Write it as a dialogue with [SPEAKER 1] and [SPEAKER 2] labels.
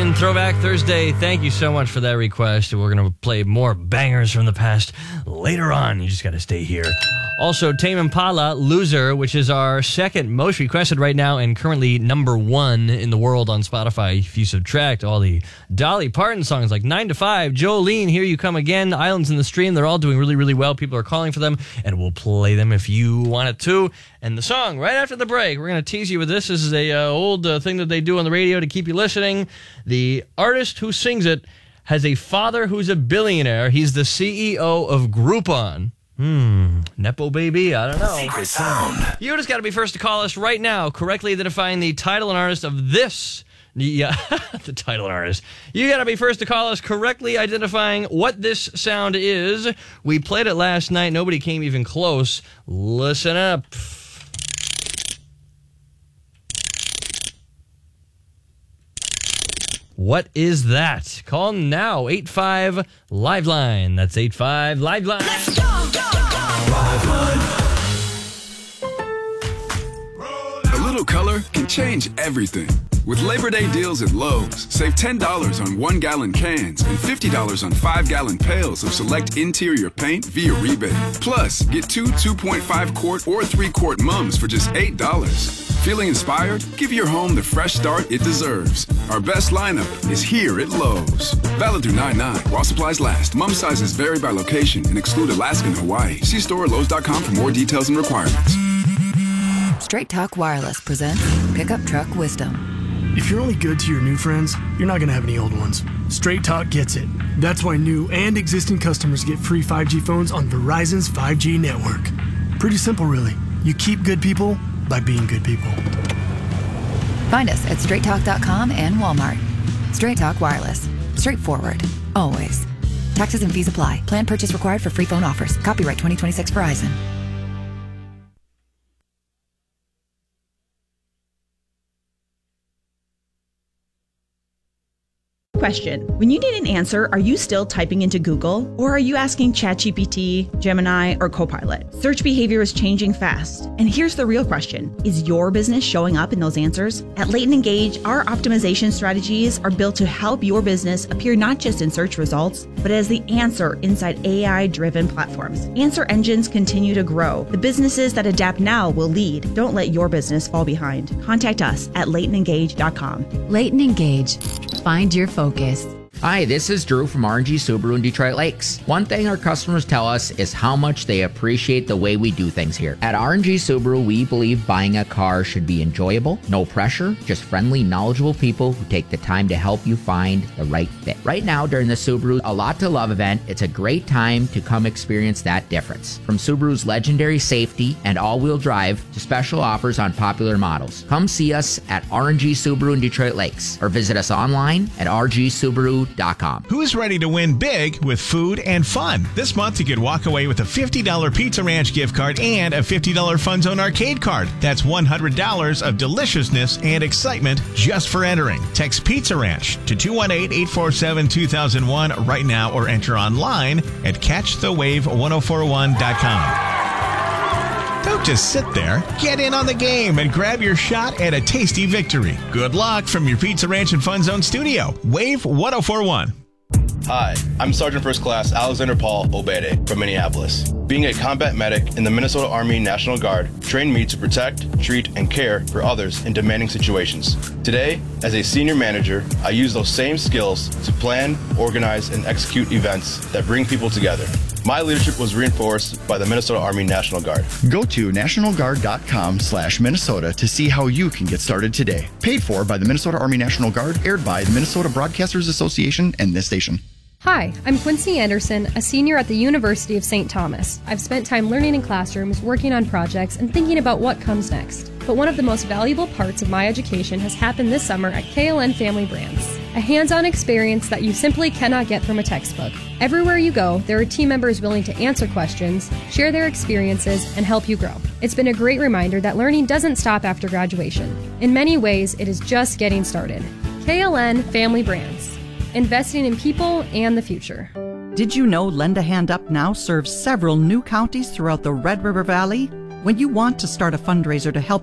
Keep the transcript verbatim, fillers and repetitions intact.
[SPEAKER 1] Nine, Throwback Thursday. Thank you so much for that request. We're going to play more bangers from the past later on. You just got to stay here. Also, Tame Impala, Loser, which is our second most requested right now and currently number one in the world on Spotify. If you subtract all the Dolly Parton songs like nine to five, Jolene, Here You Come Again, Islands in the Stream, they're all doing really, really well. People are calling for them, and we'll play them if you want it to. And the song, right after the break, we're going to tease you with this. This is a uh, old uh, thing that they do on the radio to keep you listening. The artist who sings it has a father who's a billionaire. He's the C E O of Groupon. Hmm, Nepo baby, I don't know.
[SPEAKER 2] Secret sound.
[SPEAKER 1] You just got to be first to call us right now, correctly identifying the title and artist of this. Yeah, the title and artist. You got to be first to call us, correctly identifying what this sound is. We played it last night. Nobody came even close. Listen up. What is that? Call now, eight five Liveline. That's eight five Liveline.
[SPEAKER 2] Let's go, go, go.
[SPEAKER 3] A little color can change everything. With Labor Day deals at Lowe's, save ten dollars on one-gallon cans and fifty dollars on five-gallon pails of select interior paint via rebate. Plus, get two two point five quart or three quart mums for just eight dollars. Feeling inspired? Give your home the fresh start it deserves. Our best lineup is here at Lowe's. Valid through nine nine while supplies last. Mum sizes vary by location and exclude Alaska and Hawaii. See store at Lowe's dot com for more details and requirements.
[SPEAKER 4] Straight Talk Wireless presents Pickup Truck Wisdom.
[SPEAKER 5] If you're only good to your new friends, you're not going to have any old ones. Straight Talk gets it. That's why new and existing customers get free five G phones on Verizon's five G network. Pretty simple, really. You keep good people by being good people.
[SPEAKER 4] Find us at straight talk dot com and Walmart. Straight Talk Wireless. Straightforward. Always. Taxes and fees apply. Plan purchase required for free phone offers. Copyright twenty twenty-six Verizon.
[SPEAKER 6] Question. When you need an answer, are you still typing into Google? Or are you asking ChatGPT, Gemini, or Copilot? Search behavior is changing fast. And here's the real question. Is your business showing up in those answers? At Leighton Engage, our optimization strategies are built to help your business appear not just in search results, but as the answer inside A I-driven platforms. Answer engines continue to grow. The businesses that adapt now will lead. Don't let your business fall behind. Contact us at leighton engage dot com.
[SPEAKER 7] Leighton Engage. Find your focus.
[SPEAKER 8] Hi, this is Drew from R and G Subaru in Detroit Lakes. One thing our customers tell us is how much they appreciate the way we do things here. At R and G Subaru, we believe buying a car should be enjoyable, no pressure, just friendly, knowledgeable people who take the time to help you find the right fit. Right now, during the Subaru A Lot to Love event, it's a great time to come experience that difference. From Subaru's legendary safety and all-wheel drive to special offers on popular models. Come see us at R and G Subaru in Detroit Lakes or visit us online at r g subaru dot com.
[SPEAKER 9] Who's ready to win big with food and fun? This month you could walk away with a fifty dollars Pizza Ranch gift card and a fifty dollars Fun Zone arcade card. That's one hundred dollars of deliciousness and excitement just for entering. Text Pizza Ranch to two one eight, eight four seven, two thousand one right now or enter online at catch the wave ten forty-one dot com. Don't just sit there. Get in on the game and grab your shot at a tasty victory. Good luck from your Pizza Ranch and Fun Zone studio. Wave ten forty-one.
[SPEAKER 10] Hi, I'm Sergeant First Class Alexander Paul Obede from Minneapolis. Being a combat medic in the Minnesota Army National Guard trained me to protect, treat, and care for others in demanding situations. Today, as a senior manager, I use those same skills to plan, organize, and execute events that bring people together. My leadership was reinforced by the Minnesota Army National Guard.
[SPEAKER 11] Go to national guard dot com slash Minnesota to see how you can get started today. Paid for by the Minnesota Army National Guard, aired by the Minnesota Broadcasters Association and this station.
[SPEAKER 12] Hi, I'm Quincy Anderson, a senior at the University of Saint Thomas. I've spent time learning in classrooms, working on projects, and thinking about what comes next. But one of the most valuable parts of my education has happened this summer at K L N Family Brands. A hands-on experience that you simply cannot get from a textbook. Everywhere you go, there are team members willing to answer questions, share their experiences, and help you grow. It's been a great reminder that learning doesn't stop after graduation. In many ways, it is just getting started. K L N Family Brands. Investing in people and the future.
[SPEAKER 13] Did you know Lend a Hand Up now serves several new counties throughout the Red River Valley? When you want to start a fundraiser to help